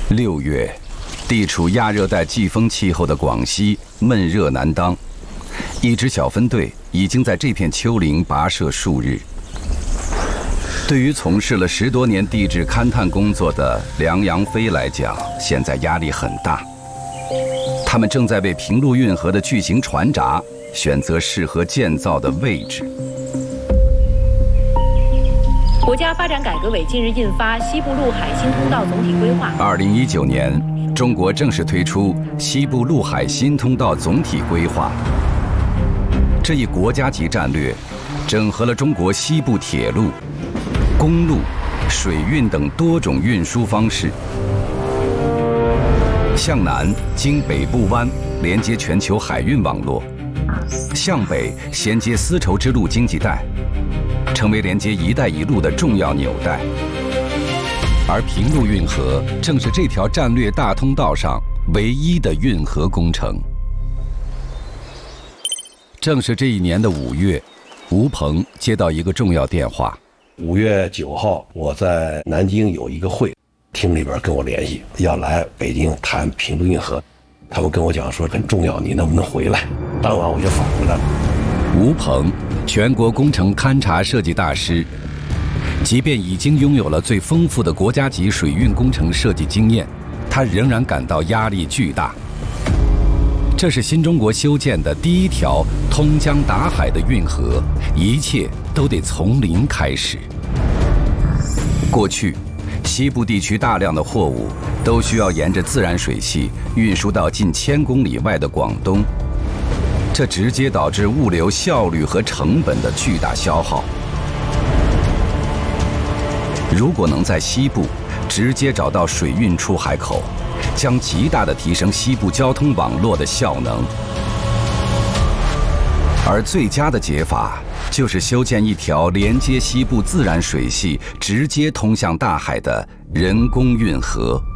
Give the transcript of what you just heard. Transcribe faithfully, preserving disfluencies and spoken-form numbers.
六月，地处亚热带季风气候的广西闷热难当，一支小分队已经在这片丘陵跋涉数日。对于从事了十多年地质勘探工作的梁阳飞来讲，现在压力很大。他们正在为平陆运河的巨型船闸选择适合建造的位置。 国家发展改革委近日印发《西部陆海新通道总体规划》。 二零一九年，中国正式推出西部陆海新通道总体规划。这一国家级战略，整合了中国西部铁路、公路、水运等多种运输方式。向南经北部湾连接全球海运网络，向北衔接丝绸之路经济带，成为连接“一带一路”的重要纽带。而平陆运河正是这条战略大通道上唯一的运河工程。正是这一年的五月，吴鹏接到一个重要电话。 五月九号，我在南京有一个会，厅里边跟我联系，要来北京谈平陆运河。他们跟我讲说很重要，你能不能回来？当晚我就返回来了。 吴鹏，全国工程勘察设计大师，即便已经拥有了最丰富的国家级水运工程设计经验，他仍然感到压力巨大。这是新中国修建的第一条通江达海的运河，一切都得从零开始。过去，西部地区大量的货物都需要沿着自然水系运输到近千公里外的广东，这直接导致物流效率和成本的巨大消耗。如果能在西部直接找到水运出海口，将极大地提升西部交通网络的效能。而最佳的解法就是修建一条连接西部自然水系、直接通向大海的人工运河。